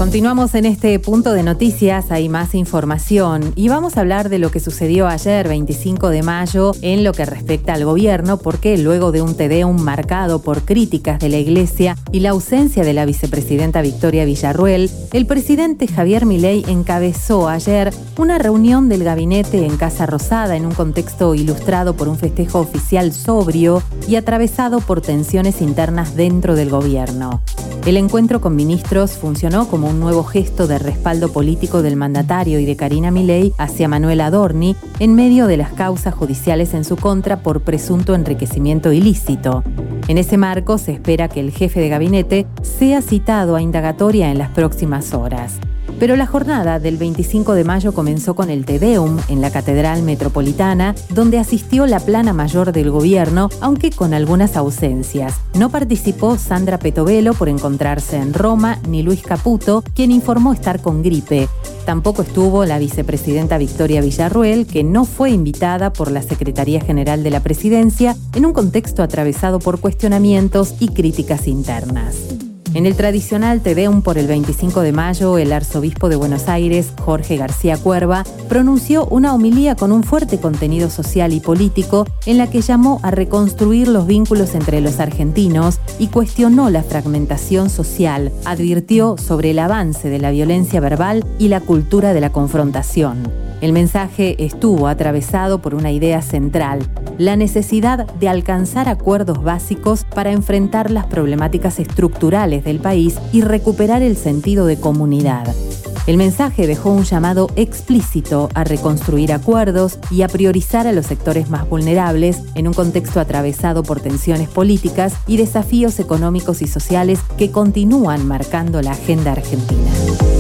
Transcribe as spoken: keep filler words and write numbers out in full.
Continuamos en este punto de noticias, hay más información y vamos a hablar de lo que sucedió ayer, veinticinco de mayo, en lo que respecta al gobierno, porque luego de un Te Deum marcado por críticas de la Iglesia y la ausencia de la vicepresidenta Victoria Villarruel, el presidente Javier Milei encabezó ayer una reunión del gabinete en Casa Rosada en un contexto ilustrado por un festejo oficial sobrio y atravesado por tensiones internas dentro del gobierno. El encuentro con ministros funcionó como un nuevo gesto de respaldo político del mandatario y de Karina Milei hacia Manuel Adorni en medio de las causas judiciales en su contra por presunto enriquecimiento ilícito. En ese marco se espera que el jefe de gabinete sea citado a indagatoria en las próximas horas. Pero la jornada del veinticinco de mayo comenzó con el Te Deum en la Catedral Metropolitana, donde asistió la plana mayor del gobierno, aunque con algunas ausencias. No participó Sandra Petovelo por encontrarse en Roma, ni Luis Caputo, quien informó estar con gripe. Tampoco estuvo la vicepresidenta Victoria Villarruel, que no fue invitada por la Secretaría General de la Presidencia en un contexto atravesado por cuestionamientos y críticas internas. En el tradicional Te Deum por el veinticinco de mayo, el arzobispo de Buenos Aires, Jorge García Cuerva, pronunció una homilía con un fuerte contenido social y político en la que llamó a reconstruir los vínculos entre los argentinos y cuestionó la fragmentación social, advirtió sobre el avance de la violencia verbal y la cultura de la confrontación. El mensaje estuvo atravesado por una idea central: la necesidad de alcanzar acuerdos básicos para enfrentar las problemáticas estructurales del país y recuperar el sentido de comunidad. El mensaje dejó un llamado explícito a reconstruir acuerdos y a priorizar a los sectores más vulnerables en un contexto atravesado por tensiones políticas y desafíos económicos y sociales que continúan marcando la agenda argentina.